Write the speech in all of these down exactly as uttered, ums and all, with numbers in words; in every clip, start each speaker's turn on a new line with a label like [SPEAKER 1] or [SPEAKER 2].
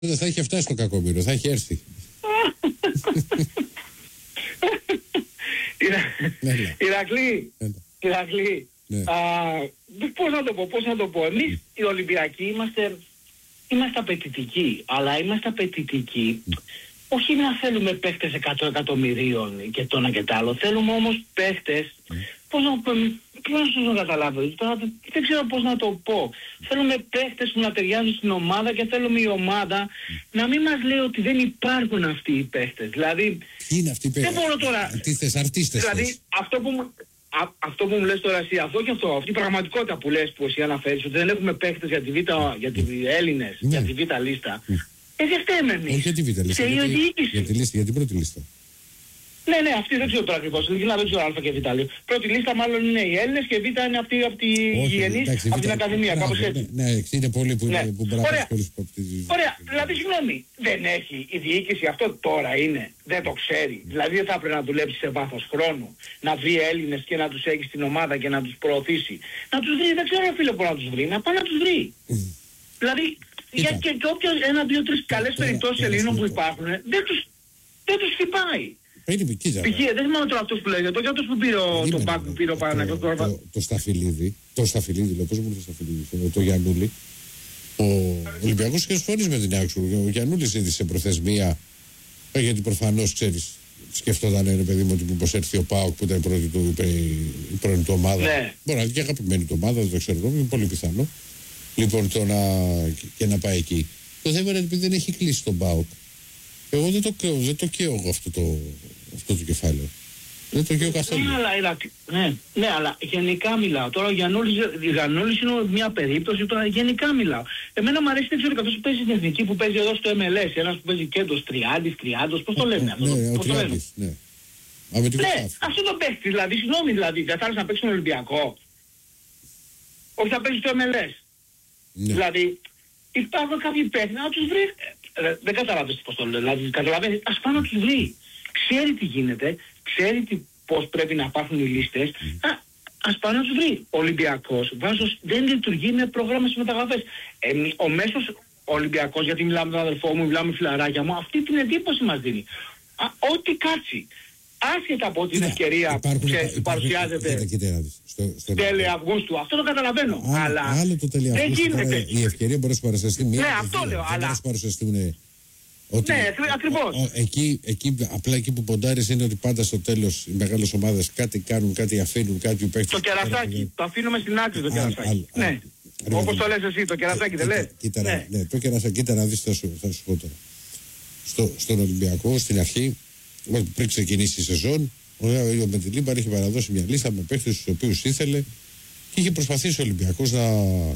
[SPEAKER 1] δεν θα είχε φτάσει στο Κακομοίρο, θα είχε έρθει.
[SPEAKER 2] Ηρακλή, Ηρακλή, πώς να το πω, πώς να το πω. Εμείς οι Ολυμπιακοί είμαστε, είμαστε απαιτητικοί, αλλά είμαστε απαιτητικοί. Όχι να θέλουμε παίχτες εκατό εκατομμυρίων και το ένα και το άλλο. Θέλουμε όμως παίχτες, πώς να, πώς να το καταλάβω, δεν ξέρω πώς να το πω. Θέλουμε παίχτες που να ταιριάζουν στην ομάδα και θέλουμε η ομάδα να μην μας λέει ότι δεν υπάρχουν αυτοί οι παίχτες. Δηλαδή,
[SPEAKER 1] ποιοι είναι αυτοί οι παίχτες?
[SPEAKER 2] Δεν μπορώ τώρα.
[SPEAKER 1] Αρτίστες, αρτίστες.
[SPEAKER 2] Δηλαδή, αυτό που μου... Α, αυτό που μου λες τώρα εσύ, αυτό και αυτό, αυτή η πραγματικότητα που λες, που εσύ αναφέρεις, ότι δεν έχουμε παίχτες για τη Β, για τη Έλληνες,
[SPEAKER 1] ναι.
[SPEAKER 2] για τη Β λίστα. Ε, δεν φταίμε εμείς.
[SPEAKER 1] Όχι για τη Β λίστα, για,
[SPEAKER 2] για,
[SPEAKER 1] για, τη λίστα, για την πρώτη λίστα.
[SPEAKER 2] Ναι, ναι, αυτή δεν ξέρω τώρα ακριβώς. Δηλαδή δεν ξέρω Α και Β. Πρώτη λίστα μάλλον είναι οι Έλληνες και Β είναι αυτή από τη Γηγενής, από την Ακαδημία, κάπως έτσι.
[SPEAKER 1] Ναι, ναι, είναι πολλοί που είναι που μπράβο.
[SPEAKER 2] Ωραία, δηλαδή συγγνώμη, δεν έχει η διοίκηση, αυτό τώρα είναι, δεν το ξέρει. Δηλαδή δεν θα έπρεπε να δουλέψει σε βάθος χρόνου, να βρει Έλληνες και να τους έχει στην ομάδα και να τους προωθήσει. Να τους βρει, δεν ξέρω φίλε που να τους βρει, να πάει να τους βρει. Δηλαδή, γιατί και όποια ένα, δύο, τρεις καλές περιπτώσεις Ελλήνων που υπάρχουν, δεν τους, δεν τους χτυπάει. Π.χ. δεν θυμάμαι τώρα αυτός που λέγεται, το και αυτός που πήρε τον Πάκ που πήρε ο Παναγιώτος.
[SPEAKER 1] Το Σταφυλίδη, το Σταφυλίδη, λέω, πώς μου το Σταφυλίδη, το Γιαννούλη. Ο Ολυμπιακός είχε συμφωνήσει με την Άξου. Ο Γιαννούλης έδισε προθεσμία, γιατί προφανώς ξέρεις, σκεφτόταν ένα παιδί μου ότι μήπως έρθει ο ΠΑΟΚ που ήταν η πρώτη του, η πρώτη του ομάδα.
[SPEAKER 2] Ναι.
[SPEAKER 1] Μπορεί να είναι και αγαπημένη του ομάδα, δεν το ξέρω, είναι πολύ πιθανό. Λοιπόν, το να, και να πάει εκεί. Το θέμα είναι ότι δεν έχει κλείσει τον ΠΑΟΚ. Εγώ δεν το, δεν το καίω εγώ αυτό το, αυτό το κεφάλαιο. Δεν το καίω καθόλου.
[SPEAKER 2] Ναι, αλλά, ναι, ναι, αλλά γενικά μιλάω. Τώρα ο Γιαννούλης, Γιαννούλης είναι μια περίπτωση, τώρα γενικά μιλάω. Εμένα μου αρέσει, δεν ξέρω, καθώς που παίζει στην Εθνική, που παίζει εδώ στο εμ ελ ες, ένας που παίζει κέντος, Τριάντης, Τριάντος, πώς το λένε αυτό.
[SPEAKER 1] Ναι, ο Τριάντης, ναι.
[SPEAKER 2] Ναι, αυτό το παίχτη, δηλαδή, συγγνώμη, δηλαδή, δεν θα να παίξει τον Ολυμπιακό. Όχι, θα παίζει στο εμ ελ ες. Ναι. Δηλαδή, υπάρχουν κάποιοι παίχτες να τους βρει. Ε, δεν καταλαβαίνεις πώς το λέω. Δηλαδή, καταλαβαίνεις, ας πάει να τους βρει. Ξέρει τι γίνεται, ξέρει τι, πώς πρέπει να υπάρχουν οι λίστες. Mm. Α, ας πάει να τους βρει. Ο Ολυμπιακός βάζος, δεν λειτουργεί με πρόγραμμα στις μεταγραφές. Ε, ο μέσος Ολυμπιακός, γιατί μιλάμε με τον αδελφό μου, μιλάμε με φιλαράκια μου, αυτή την εντύπωση μας δίνει. Α, ό,τι κάτσει. Άσχετα από την ευκαιρία που παρουσιάζεται τέλη Αυγούστου. Αυτό το καταλαβαίνω.
[SPEAKER 1] Άλλο,
[SPEAKER 2] αλλά
[SPEAKER 1] άλλο το τέλη Αυγούστου.
[SPEAKER 2] Δεν γίνεται.
[SPEAKER 1] Η ευκαιρία μπορεί να σου παρουσιαστεί μία.
[SPEAKER 2] Ναι, αυτό λέω.
[SPEAKER 1] Αλλά... να σου παρουσιαστούν. Ότι,
[SPEAKER 2] ναι, ακριβώς.
[SPEAKER 1] Εκεί, εκεί, απλά εκεί που ποντάρεις είναι ότι πάντα στο τέλος οι μεγάλες ομάδες κάτι κάνουν, κάτι αφήνουν, κάτι παίξουν.
[SPEAKER 2] Το κερασάκι. Το αφήνουμε στην άκρη το κερασάκι. Ναι. Όπως το λες εσύ, το κερασάκι δεν λες.
[SPEAKER 1] Κοίτα, ναι, το κερασάκι. Κοίτα να δεις, θα σου πω τώρα. Στον Ολυμπιακό, στην αρχή, πριν ξεκινήσει η σεζόν, ο Μεντιλίμπαρ είχε παραδώσει μια λίστα με παίχτες τους οποίους ήθελε και είχε προσπαθήσει ο Ολυμπιακός να,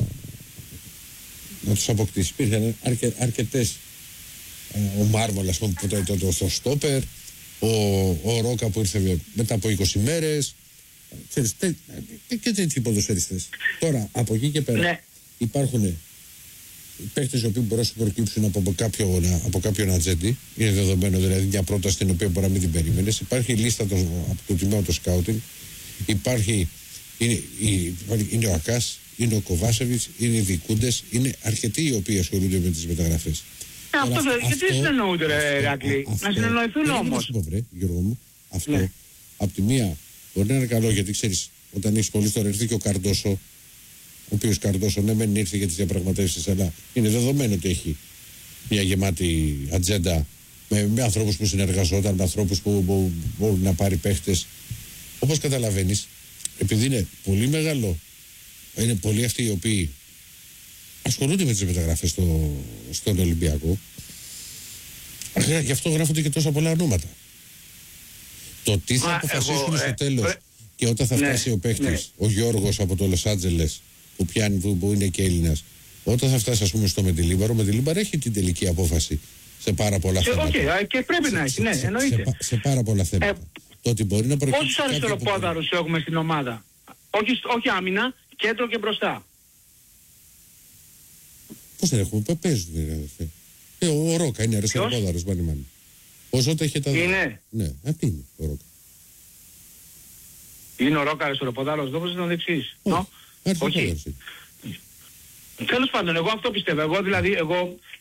[SPEAKER 1] να τους αποκτήσει. Υπήρχαν αρκε, αρκετές. Ο Μάρμολας που ήταν το, το, το στόπερ, ο, ο Ρόκα που ήρθε μετά από είκοσι μέρες. Ξέρεις, τε, τε, και τέτοιοι ποδοσφαιριστές. Τώρα, από εκεί και πέρα, ναι. υπάρχουν παίχτες οι οποίοι μπορούν να προκύψουν από, από, κάποιον, από κάποιον ατζέντη. Είναι δεδομένο δηλαδή μια πρόταση την οποία μπορεί να μην την περίμενες. Υπάρχει η λίστα το, από το τιμαίο το σκάουτινγκ. Υπάρχει είναι, είναι ο Ακάς, είναι ο Κοβάσεβιτς, είναι οι Δικούντες. Είναι αρκετοί οι οποίοι ασχολούνται με τις μεταγραφές.
[SPEAKER 2] Αυτό, αυτό, γιατί συνεννοούνται ρε Ηρακλή, να συνεννοηθούν όμως.
[SPEAKER 1] Να σου πω βρε Γιώργο μου, αυτό ναι. από τη μία μπορεί να είναι καλό γιατί ξέρεις όταν έχεις πολύ τώρα έρθει και ο Καρντόσο, ο οποίος Καρντόσο ναι μεν ήρθε για τις διαπραγματεύσεις αλλά είναι δεδομένο ότι έχει μια γεμάτη ατζέντα με, με ανθρώπους που συνεργαζόταν, με ανθρώπους που μπορούν να πάρει παίχτες. Όπως καταλαβαίνεις, επειδή είναι πολύ μεγάλο, είναι πολλοί αυτοί οι οποίοι ασχολούνται με τις μεταγραφές στο, στον Ολυμπιακό. Γι' αυτό γράφονται και τόσα πολλά ονόματα. Το τι θα Μα, αποφασίσουν εγώ, στο ε, τέλος ε, και όταν θα φτάσει ναι, ο παίχτης, ναι. ο Γιώργος από το Λος Άντζελες που πιάνει, που, που είναι και Έλληνας, όταν θα φτάσει ας πούμε στο Μεντιλίμπαρο, ο Μεντιλίμπαρο έχει την τελική απόφαση σε πάρα πολλά σε, θέματα. Okay, και πρέπει σε, να έχει, ναι, σε, εννοείται. Σε, σε, σε πάρα πολλά θέματα. Ε, το ότι μπορεί να προκύψει.
[SPEAKER 2] Πόσους αριστεροπόδαρους έχουμε στην ομάδα? Όχι, όχι άμυνα, κέντρο και μπροστά.
[SPEAKER 1] Πώς δεν έχουμε, παίζουν αδερφέ. Ε, ο Ρόκα είναι αριστεροπόδαρος μάνι. Ο Ζώτα είχε τα δύο.
[SPEAKER 2] Είναι.
[SPEAKER 1] Ναι, αυτή είναι ο Ρόκα.
[SPEAKER 2] Είναι ο Ρόκα αριστεροπόδαρος, δεν μπορείς να δεξίς. Όχι. Τέλος πάντων, εγώ αυτό πιστεύω. Εγώ δηλαδή, εγώ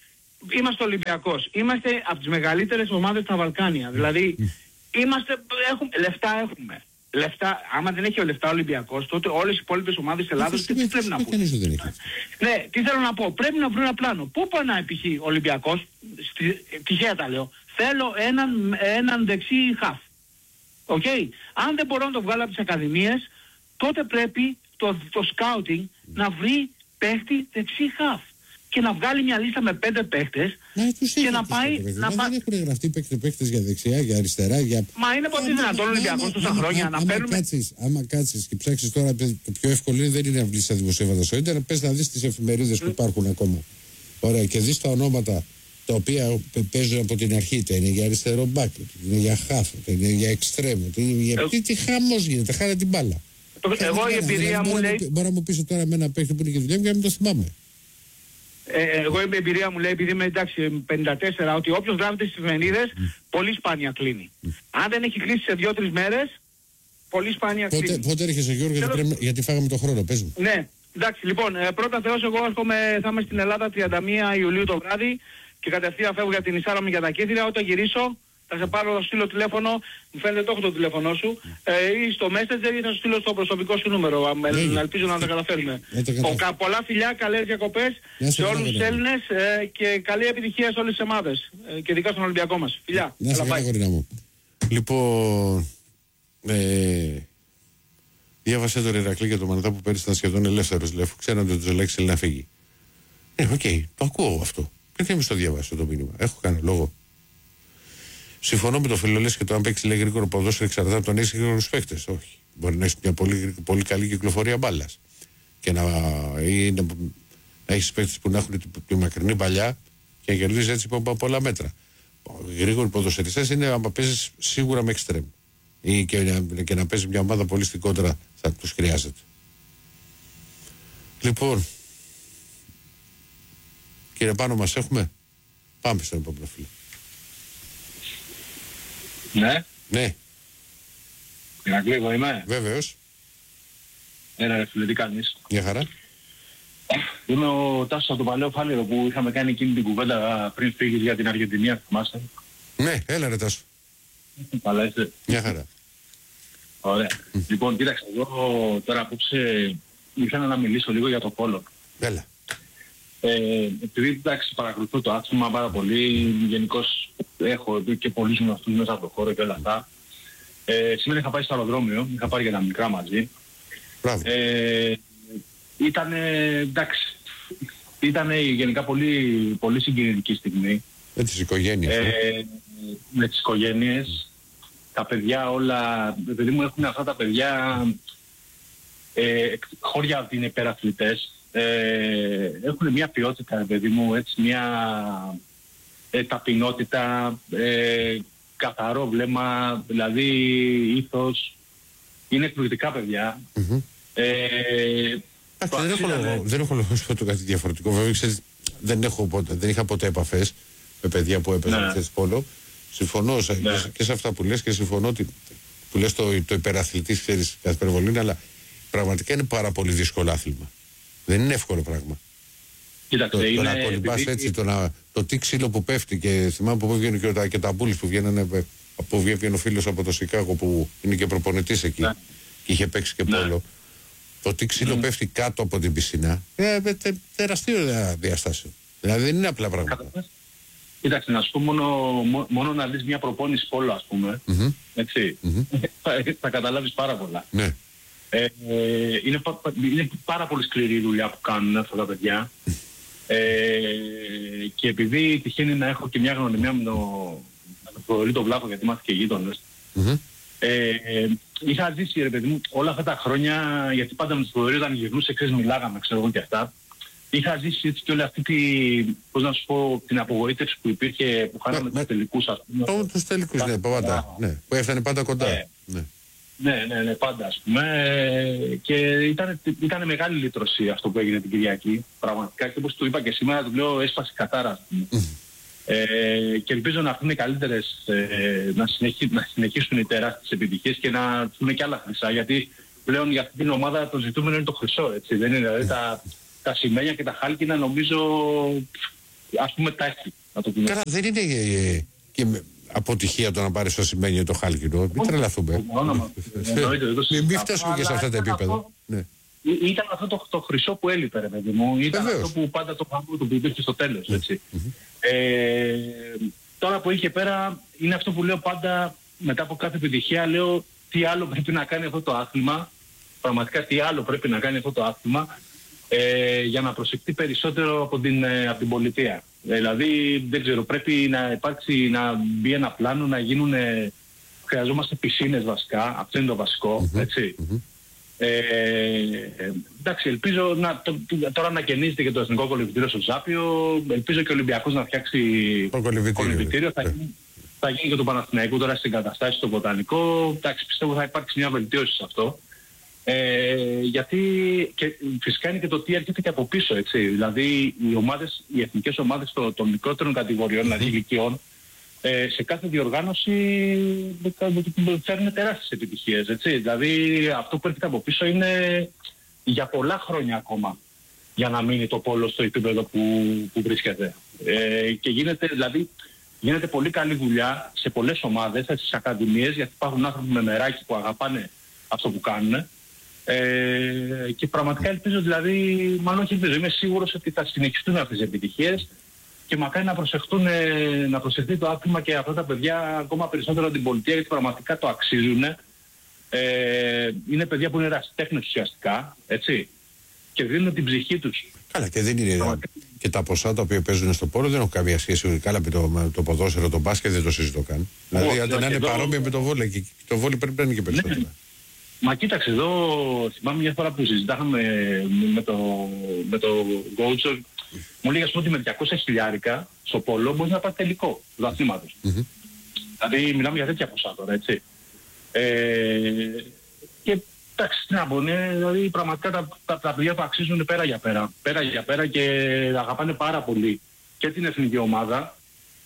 [SPEAKER 2] είμαστε Ολυμπιακός. Είμαστε από τις μεγαλύτερες ομάδες στα Βαλκάνια. Δηλαδή, είμαστε, έχουμε, λεφτά έχουμε. Λεφτά, άμα δεν έχει ο λεφτά ο Ολυμπιακός, τότε όλες οι υπόλοιπες ομάδες της Ελλάδας τι πρέπει να πούν. Ναι, τι θέλω να πω. Πρέπει να βρουν ένα πλάνο. Πού πονάει π.χ. ο Ολυμπιακός, στη, τυχαία τα λέω. Θέλω έναν, έναν δεξί χαφ. Οκ. Okay. Αν δεν μπορώ να το βγάλω από τις ακαδημίες, τότε πρέπει το, το scouting να βρει παίχτη δεξί χαφ. Και να βγάλει μια λίστα με πέντε παίχτες και να πάει... Να
[SPEAKER 1] πά... Δεν έχουν γραφτεί παίχτες για δεξιά, για αριστερά, για...
[SPEAKER 2] Μα είναι ποτέ δυνατόν Ολυμπιακός τόσα χρόνια να παίρνουμε...
[SPEAKER 1] Άμα κάτσεις και ψάξεις τώρα, το πιο εύκολο είναι, δεν είναι να βρεις τα δημοσίευματα στο ίντερνετ, πες να δεις τις εφημερίδες που υπάρχουν ακόμα. Ωραία, και δεις τα ονόματα τα οποία παίζουν από την αρχή, είτε είναι για αριστερό μπακ, είναι για χάφ, είναι για εξτρέμ, είναι για... Τι, τι χαμός γίνεται, χάρε την μπάλα.
[SPEAKER 2] Εγώ η εμπειρία μου λέει...
[SPEAKER 1] Μπορεί να μου πεις τώρα με ένα παίχτη που είναι και δουλειά μου και να μην το θυμάμαι.
[SPEAKER 2] Ε, εγώ η εμπειρία μου λέει, επειδή είμαι εντάξει πενήντα τέσσερα, ότι όποιος γράφεται στις εφημερίδες mm. πολύ σπάνια κλείνει. Mm. Αν δεν έχει κλείσει σε δύο τρεις μέρες, πολύ σπάνια
[SPEAKER 1] πότε,
[SPEAKER 2] κλείνει.
[SPEAKER 1] Πότε έρχεσαι Γιώργο, γιατί, πρέπει, γιατί φάγαμε το χρόνο, πες μου.
[SPEAKER 2] Ναι, εντάξει, λοιπόν, ε, πρώτα Θεός, εγώ έρχομαι, θα είμαι στην Ελλάδα τριάντα μία Ιουλίου το βράδυ και κατευθείαν φεύγω για την Ισάρα μου για τα Κίτρια. Όταν γυρίσω θα σε πάρω, θα σου στείλω τηλέφωνο, μου φαίνεται το έχω το τηλέφωνο σου, ε, ή στο Messenger ή θα σου στείλω στο προσωπικό σου νούμερο, με, ναι, ελπίζω να τα καταφέρουμε. Ο, πολλά φιλιά, καλές διακοπές σε όλους τους Έλληνες ε, και καλή επιτυχία σε όλες τις ομάδες ε, και ειδικά στον Ολυμπιακό μας. Φιλιά.
[SPEAKER 1] Να σε καλά, κορίνα μου. Λοιπόν, ε, διάβασε τον Ηρακλή και τον Μανατά που πέρυσι ήταν σχεδόν ελεύθερος, λέει, αφού ξέραν ότι ο Τζολάκης θέλει να φύγει. Ε, οκ, okay, το ακούω αυτό. Γιατί δεν το διαβάσω το μήνυμα. Έχω κάνει λόγο. Συμφωνώ με το Φιλολές και το αν παίξει λέει γρήγορο ποδόσφαιρο εξαρτάται από τον έχεις γρήγορους παίκτες. Όχι. Μπορεί να έχει μια πολύ, πολύ καλή κυκλοφορία μπάλας. Και να, ή να, να έχει παίκτες που να έχουν τη, τη μακρινή παλιά και να κερδίζει έτσι από πολλά μέτρα. Οι γρήγοροι ποδοσφαιριστές είναι άμα παίζεις σίγουρα με εξτρέμ. Ή και, και, και να παίζει μια ομάδα πολύ στην κόντρα θα τους χρειάζεται. Λοιπόν, κύριε Πάνο, μας έχουμε. Πάμε στον επόμενο φίλο.
[SPEAKER 3] Ναι.
[SPEAKER 1] Ναι.
[SPEAKER 3] Ηρακλή, εγώ είμαι.
[SPEAKER 1] Βέβαιος.
[SPEAKER 3] Ένα ρε φίλε, τι κάνεις.
[SPEAKER 1] Μια χαρά.
[SPEAKER 3] Είμαι ο Τάσος από το Παλαιό Φάληρο που είχαμε κάνει εκείνη την κουβέντα πριν φύγεις για την Αργεντινή, θυμάσαι.
[SPEAKER 1] Ναι, έλα ρε Τάσο.
[SPEAKER 3] Καλά είσαι.
[SPEAKER 1] Μια χαρά.
[SPEAKER 3] Ωραία. Mm. Λοιπόν, κοίταξε, εγώ τώρα απόψε ήθελα να μιλήσω λίγο για το πόλο.
[SPEAKER 1] Έλα.
[SPEAKER 3] Ε, επειδή εντάξει παρακολουθώ το άθλημα πάρα πολύ, γενικώς έχω και πολλούς γνωστούς μέσα από το χώρο και όλα αυτά. Ε, σήμερα είχα πάει στο αεροδρόμιο, είχα πάρει και τα μικρά μαζί. Ε, ήτανε, εντάξει, ήτανε γενικά πολύ, πολύ συγκινητική στιγμή.
[SPEAKER 1] Με τις οικογένειες.
[SPEAKER 3] Ε, με τις οικογένειες, τα παιδιά όλα, επειδή μου έχουν αυτά τα παιδιά, ε, χώρια ότι είναι υπεραθλητές. Ε, έχουν μια ποιότητα, παιδί μου, έτσι, μια ε, ταπεινότητα, ε, καθαρό βλέμμα, δηλαδή ήθος, είναι εκπληκτικά παιδιά. Mm-hmm. Ε,
[SPEAKER 1] δεν, έχω λόγο, δεν έχω λόγο να σου πω το κάτι διαφορετικό, βέβαια, ξέρεις, δεν, έχω ποτέ, δεν είχα ποτέ επαφές με παιδιά που έπαιζαν χθες πόλο. Συμφωνώ ναι. και σε αυτά που λες και συμφωνώ ότι, που λες το, το υπεραθλητής, ξέρεις, κάθε υπερβολή, αλλά πραγματικά είναι πάρα πολύ δύσκολο άθλημα. Δεν είναι εύκολο πράγμα.
[SPEAKER 3] Κοίταξε,
[SPEAKER 1] το,
[SPEAKER 3] είναι...
[SPEAKER 1] το να κολυμπάς επειδή... έτσι, το, να, το τι ξύλο που πέφτει και θυμάμαι που βγαίνουν και τα, και τα μπούλες που βγαίνουν, που βγαίνει ο φίλος από το Σικάγο που είναι και προπονητής εκεί, ναι. Και είχε παίξει και πόλο. Ναι. Το τι ξύλο mm. πέφτει κάτω από την πισινά, ε, τε, τεραστίο διαστάσιο. Δηλαδή δεν είναι απλά πράγματα.
[SPEAKER 3] Κοίταξε, να σου πω μόνο, μόνο να δεις μια προπόνηση πόλο, ας πούμε, mm-hmm. έτσι, mm-hmm. θα, θα καταλάβεις πάρα πολλά.
[SPEAKER 1] Ναι.
[SPEAKER 3] Ε, ε, είναι, είναι πάρα πολύ σκληρή η δουλειά που κάνουν αυτά τα παιδιά ε, και επειδή τυχαίνει να έχω και μια γνωριμία με τον Θοδωρή τον Βλάχο, γιατί είμαστε και γείτονες, mm-hmm. ε, ε, είχα ζήσει ρε παιδί μου όλα αυτά τα χρόνια, γιατί πάντα με τον Θοδωρή όταν γυρνούσε, ξέρεις, μιλάγαμε, ξέρω εγώ και αυτά, είχα ζήσει έτσι και όλη αυτή τη, πώς να σου πω, την απογοήτευση που υπήρχε, που χάναμε τους τελικούς, ας πούμε.
[SPEAKER 1] Τους τελικούς, ναι, πάντα, ναι, που έφτανε πάντα κοντά.
[SPEAKER 3] Ε, ναι. Ναι, ναι, ναι, πάντα ας πούμε. Και ήταν, ήταν μεγάλη λύτρωση αυτό που έγινε την Κυριακή. Πραγματικά και όπως του είπα και σήμερα, του λέω έσπασε κατάρα, ας πούμε. Mm. Ε, και ελπίζω να έρθουν καλύτερες, ε, να, συνεχί, να συνεχίσουν οι τεράστιες επιτυχίες και να έρθουν και άλλα χρυσά. Γιατί πλέον για αυτή την ομάδα το ζητούμενο είναι το χρυσό, έτσι. Δεν είναι δηλαδή τα, τα σημαίνια και τα χάλκινα, νομίζω ας πούμε τα έχει. Να το πούμε.
[SPEAKER 1] Καλά, δεν είναι ε, και με αποτυχία το να πάρεις το σημαίνει το χάλκινο. Μην τρελαθούμε. Μην φτάσουμε και σε αυτά τα επίπεδα.
[SPEAKER 3] Ήταν αυτό το, το χρυσό που έλειπε, ρε παιδί μου. Ήταν Βεβαίως. αυτό που πάντα το πάμε το υπήρχε στο τέλος, έτσι. Mm-hmm. Ε, τώρα που είχε πέρα, είναι αυτό που λέω πάντα μετά από κάθε επιτυχία, λέω τι άλλο πρέπει να κάνει αυτό το άθλημα, πραγματικά τι άλλο πρέπει να κάνει αυτό το άθλημα, ε, για να προσεχτεί περισσότερο από την, από την πολιτεία. Δηλαδή, δεν ξέρω, πρέπει να υπάρξει, να μπει ένα πλάνο, να γίνουν, χρειαζόμαστε πισίνες βασικά, αυτό είναι το βασικό, mm-hmm. έτσι. Mm-hmm. Ε, εντάξει, ελπίζω να, το, τώρα να καινίζεται και το εθνικό κολυμβητήριο στο Ζάπιο. Ελπίζω και ο Ολυμπιακός να φτιάξει κολυμβητήριο. Θα, γίνει, θα γίνει και το Παναθηναϊκό τώρα στην καταστάση στο Βοτανικό. Εντάξει, πιστεύω θα υπάρξει μια βελτίωση σε αυτό. Ε, γιατί και, φυσικά είναι και το τι έρχεται και από πίσω, έτσι. Δηλαδή οι ομάδες, οι εθνικές ομάδες των, των μικρότερων κατηγοριών, δηλαδή ηλικιών, Ε, σε κάθε διοργάνωση φέρνουν τεράστιες επιτυχίες, έτσι. Δηλαδή αυτό που έρχεται από πίσω είναι για πολλά χρόνια ακόμα για να μείνει το πόλο στο επίπεδο που, που βρίσκεται. Ε, και γίνεται, δηλαδή, γίνεται πολύ καλή δουλειά σε πολλές ομάδες, στις ακαδημίες, γιατί υπάρχουν άνθρωποι με μεράκι που αγαπάνε αυτό που κάνουν. Ε, και πραγματικά ελπίζω, δηλαδή, μάλλον όχι ελπίζω, είμαι σίγουρος ότι θα συνεχιστούν αυτές τις επιτυχίες. Και μακάρι να προσεχτούν, να προσεχθεί το άθλημα και αυτά τα παιδιά ακόμα περισσότερο από την πολιτεία, γιατί πραγματικά το αξίζουν. Ε, είναι παιδιά που είναι ερασιτέχνες ουσιαστικά, έτσι, και δίνουν την ψυχή τους.
[SPEAKER 1] Καλά, και δεν είναι πραγματικά. Και τα ποσά τα οποία παίζουν στο πόλο δεν έχουν καμία σχέση καλά με το, με το ποδόσφαιρο, το μπάσκετ δεν το συζητώ καν. Δηλαδή, αν να είναι εδώ... παρόμοια με το βόλεϊ, και το βόλεϊ πρέπει να είναι και περισσότερο. Ναι.
[SPEAKER 3] Μα κοίταξε, εδώ θυμάμαι μια φορά που συζητάγαμε με το, με το Γκόουτσο. Μου λέει, ας πούμε, ότι με διακόσια χιλιάρικα στο πόλο μπορείς να πάρεις τελικό του αθλήματος. Mm-hmm. Δηλαδή μιλάμε για τέτοια ποσά τώρα, έτσι. Ε, και εντάξει, τι να πω, ναι, δηλαδή πραγματικά τα, τα, τα παιδιά που αξίζουν πέρα για πέρα. Πέρα για πέρα και αγαπάνε πάρα πολύ και την εθνική ομάδα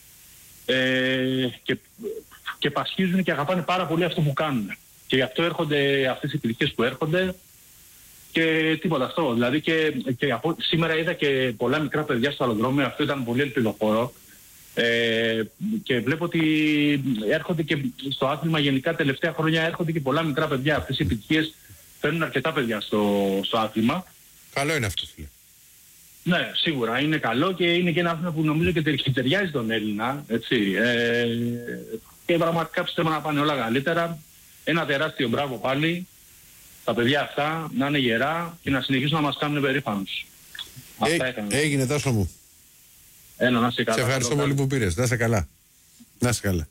[SPEAKER 3] ε, και, και πασχίζουν και αγαπάνε πάρα πολύ αυτό που κάνουν. Και γι' αυτό έρχονται αυτές οι επιτυχίες που έρχονται. Και τίποτα αυτό. Δηλαδή και, και από, σήμερα είδα και πολλά μικρά παιδιά στο αεροδρόμιο, αυτό ήταν πολύ ελπιδοφόρο. Ε, και βλέπω ότι έρχονται και στο άθλημα γενικά τελευταία χρόνια έρχονται και πολλά μικρά παιδιά. Αυτές οι επιτυχίες φέρνουν αρκετά παιδιά στο, στο άθλημα.
[SPEAKER 1] Καλό είναι αυτό, φίλε.
[SPEAKER 3] Ναι, σίγουρα είναι καλό και είναι και ένα άθλημα που νομίζω και ταιριάζει τον Έλληνα. Έτσι. Ε, και πραγματικά πιστεύω να πάνε όλα καλύτερα. Ένα τεράστιο μπράβο πάλι. Τα παιδιά αυτά να είναι γερά και να συνεχίσουν να μας κάνουν περήφανους.
[SPEAKER 1] Έ, έγινε Τάσο μου.
[SPEAKER 3] Έλα, να είσαι καλά.
[SPEAKER 1] Σε ευχαριστώ πολύ που πήρες. Να είσαι καλά. Να είσαι καλά.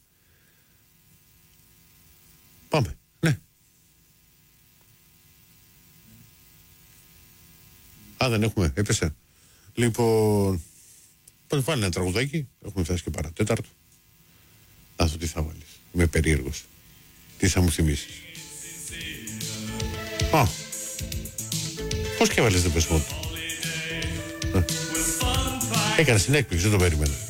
[SPEAKER 1] Πάμε. Ναι. Α, δεν έχουμε. Έπεσε. Λοιπόν, πάμε βάλει ένα τραγουδάκι. Έχουμε φτάσει και παρατέταρτο. Να δω τι θα βάλεις. Είμαι περίεργος. Τι θα μου θυμίσεις. Α, πώς και έβαλες το πεσμό του. Έκανες την έκπληξη, δεν το περίμενα.